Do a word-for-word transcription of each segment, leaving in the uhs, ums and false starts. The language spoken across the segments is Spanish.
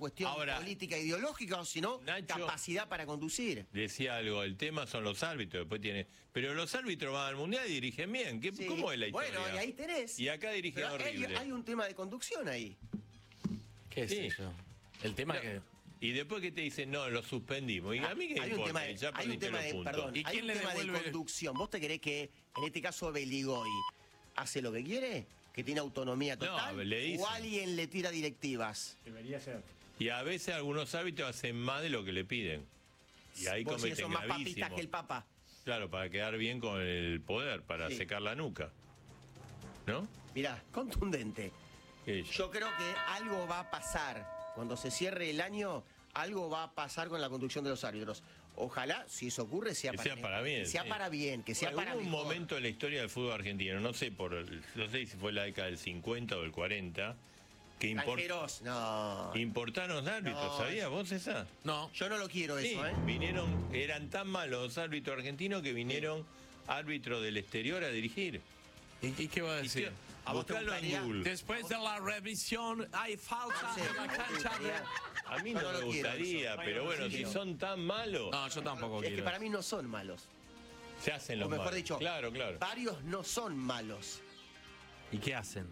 cuestión Ahora, política ideológica, sino Nacho, capacidad para conducir. Decía algo, el tema son los árbitros, después tiene... Pero los árbitros van al Mundial y dirigen bien. ¿Qué, Sí. ¿Cómo es la historia? Bueno, y ahí tenés. Y acá dirigen Pero hay, horrible. hay un tema de conducción ahí. ¿Qué es Sí. eso? El tema Pero- que... Y después que te dicen, no, lo suspendimos. ¿Y a mí qué hay un importa? tema de, Ya hay un perdiste tema los de puntos. perdón, ¿Y hay quién un le tema de devuelve? conducción. ¿Vos te creés que, en este caso, Beligoy hace lo que quiere? ¿Que tiene autonomía total? No, le dicen. ¿O alguien le tira directivas? Debería ser. Y a veces algunos árbitros hacen más de lo que le piden. Y ahí Vos sí que cometen son más papistas gravísimos. que el Papa. Claro, para quedar bien con el poder, para Sí. secar la nuca. ¿No? Mirá, contundente. ¿Qué es? Yo creo que algo va a pasar. Cuando se cierre el año, algo va a pasar con la conducción de los árbitros. Ojalá, si eso ocurre, sea, Que para, sea para bien, Que sea sí. para bien, que sea Bueno, para hubo un mejor. momento en la historia del fútbol argentino, no sé por el- no sé si fue la década del cincuenta o del cuarenta, que import- Extranjeros, no. importaron árbitros, No, ¿sabías vos esa? No. Yo no lo quiero Sí, eso, ¿eh? vinieron, eran tan malos los árbitros argentinos que vinieron árbitros del exterior a dirigir. ¿Y, y qué va a decir? ¿A vos te Buscalo en gustaría? Google. Después de la revisión hay falta Sí, en la ¿a vos te cancha de... gustaría? A mí Yo no, no me lo quiero gustaría, eso. pero bueno, Sí, si no. son tan malos, No, yo tampoco Es quiero. que para mí no son malos. se hacen O los mejor malos. dicho, Claro, claro. varios no son malos. ¿Y qué hacen?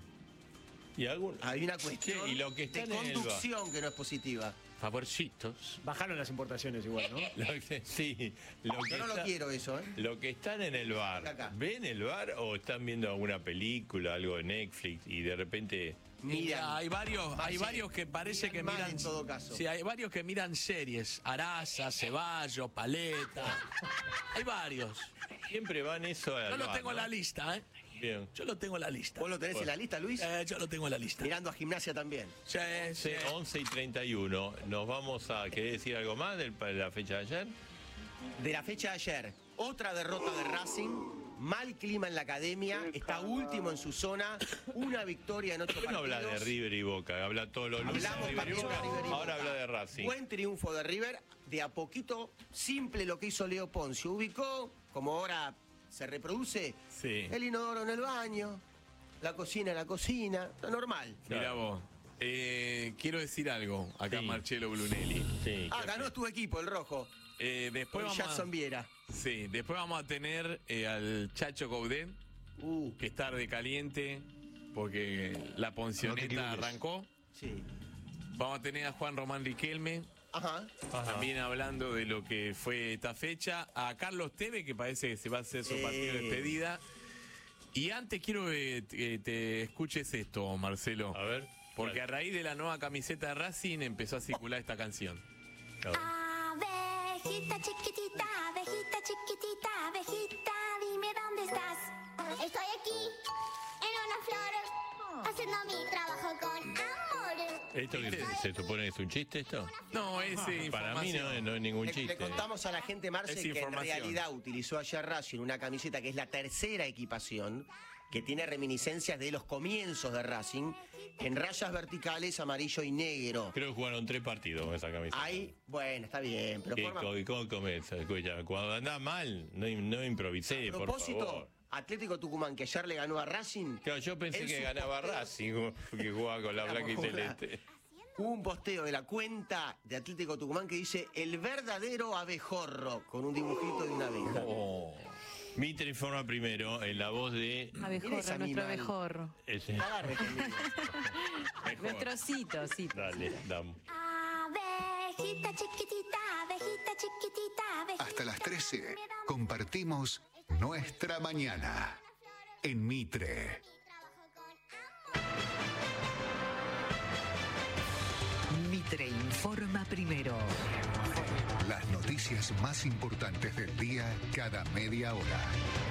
Y algún... Hay una cuestión Che, y lo que de están en el bar. conducción que no es positiva. Favorcitos. Bajaron las importaciones igual, ¿no? Lo que- sí, lo que Yo no lo está- quiero eso, ¿eh? Lo que están en el bar, Acá. ¿ven el bar o están viendo alguna película, algo de Netflix y de repente... Mira, Miran. hay varios, hay Sí. varios que parece que Miran mal miran. en todo caso. Sí, hay varios que miran series. Araza, Ceballos, Paleta. Hay varios. Siempre van eso al Yo lo bar, tengo en ¿no? la lista, ¿eh? Bien. Yo lo tengo en la lista. ¿Vos lo tenés en la lista, Luis? Eh, yo lo tengo en la lista. Mirando a gimnasia también. Sí, sí. Sí, once y treinta y uno. Nos vamos a... ¿Querés decir algo más de la fecha de ayer? De la fecha de ayer, otra derrota de Racing. Mal clima en la academia, está último en su zona, una victoria en ocho ¿Por qué no partidos. habla de River y Boca? Habla todos los lunes de Hablamos River y también de Boca. River y Ahora Boca. habla de Racing. Buen triunfo de River, de a poquito, simple lo que hizo Leo Poncio. Ubicó, como ahora se reproduce, Sí. el inodoro en el baño, la cocina en la cocina, lo normal. Mira vos. Eh, quiero decir algo acá, Sí. Marcelo Brunelli. Sí, Ah, ¿qué ganó hace? tu equipo, el rojo, Eh, después, con vamos Jackson a, Viera. sí, después vamos a tener eh, al Chacho Coudet, Uh, que está de caliente porque la poncioneta arrancó. sí. Vamos a tener a Juan Román Riquelme, Ajá. también hablando de lo que fue esta fecha. A Carlos Tevez, que parece que se va a hacer su Eh. partido de despedida. Y antes quiero que te, te escuches esto, Marcelo. A ver. Porque a raíz de la nueva camiseta de Racing empezó a circular esta canción. A ver. Abejita chiquitita, abejita chiquitita, abejita, dime dónde estás. Estoy aquí, en una flor, haciendo mi trabajo con amor. ¿Esto que se supone que es un chiste esto? No, es eh, Para mí no, información. no es ningún Le, chiste. le contamos a la gente, Marce, Es que en información. realidad utilizó ayer Racing una camiseta que es la tercera equipación, que tiene reminiscencias de los comienzos de Racing, en rayas verticales, amarillo y negro. Creo que jugaron tres partidos con esa camiseta. Ahí, bueno, está bien, pero ¿Qué, forma- co- ¿Cómo comienza? Escucha, cuando andás mal, no, no improvisé, a por propósito, favor. Atlético Tucumán, que ayer le ganó a Racing. Claro, yo pensé en que su ganaba posteo- Racing, que jugaba con la La blanca y bola. celeste. Hubo un posteo de la cuenta de Atlético Tucumán que dice el verdadero abejorro, con un dibujito de una abeja. Oh. Mitre informa primero en la voz de... Mira Abejorro, ese nuestro animal. abejorro. ese- Agarre conmigo. Nuestro osito, sí. Dale, damos. Abejita chiquitita, abejita chiquitita, abejita. Hasta las trece dime dónde compartimos nuestra mañana en Mitre. Mitre informa primero. Las noticias más importantes del día cada media hora.